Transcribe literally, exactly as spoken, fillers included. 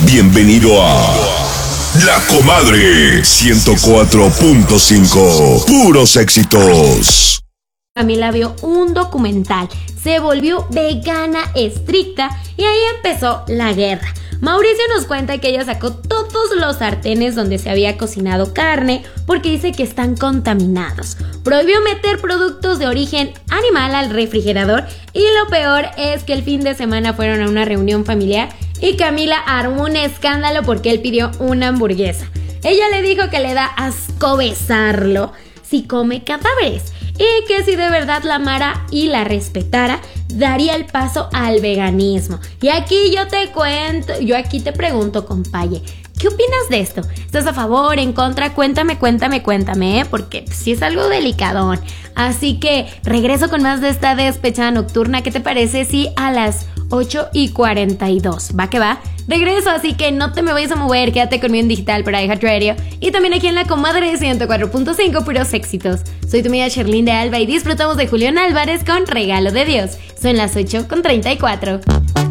Bienvenido a La Comadre ciento cuatro punto cinco. Puros éxitos. Camila vio un documental, se volvió vegana estricta y ahí empezó la guerra. Mauricio nos cuenta que ella sacó todos los sartenes donde se había cocinado carne porque dice que están contaminados. Prohibió meter productos de origen animal al refrigerador y lo peor es que el fin de semana fueron a una reunión familiar y Camila armó un escándalo porque él pidió una hamburguesa. Ella le dijo que le da asco besarlo si come cadáveres y que si de verdad la amara y la respetara, daría el paso al veganismo. Y aquí yo te cuento, yo aquí te pregunto, compaye, ¿qué opinas de esto? ¿Estás a favor, en contra? Cuéntame, cuéntame, cuéntame, ¿eh? Porque sí es algo delicadón. Así que regreso con más de esta despechada nocturna. ¿Qué te parece si a las ocho y cuarenta y dos? ¿Va que va? Regreso, así que no te me vayas a mover, quédate conmigo en digital para iHeartRadio y también aquí en La Comadre ciento cuatro punto cinco, puros éxitos. Soy tu amiga Sherlyn de Alba y disfrutamos de Julián Álvarez con Regalo de Dios. Son las ocho con treinta y cuatro.